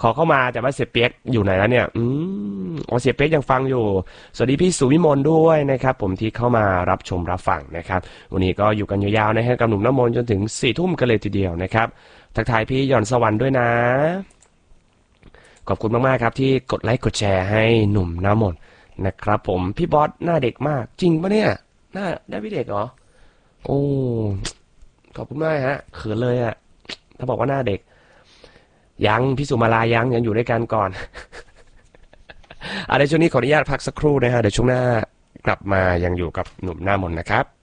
ขอเข้ามาแต่ว่าเสียเปียกอยู่ไหนแล้วเนี่ยเสียเปียกยังฟังอยู่สวัสดีพี่สุวิมลด้วยนะครับผมที่เข้ามารับชมรับฟังนะครับวันนี้ก็อยู่กันยาวๆนะฮะกับหนุ่มน้ำมนต์จนถึง4 ทุ่มกันเลยทีเดียวนะครับทักทายพี่หย่อนสวรรค์ด้วยนะขอบคุณมากๆครับที่กดไลค์กดแชร์ให้หนุ่มน้ำมนต์นะครับผมพี่บอสหน้าเด็กมากจริงปะเนี่ยหน้าได้พี่เด็กเหรอโอ้ขอบคุณมากฮะเขินเลยอะถ้าบอกว่าหน้าเด็กยังพี่สุมาลายังอยู่ด้วยกันก่อนเดี๋ยวช่วงนี้ขออนุญาตพักสักครู่นะฮะเดี๋ยวช่วงหน้ากลับมายังอยู่กับหนุ่มหน้ามนต์นะครับ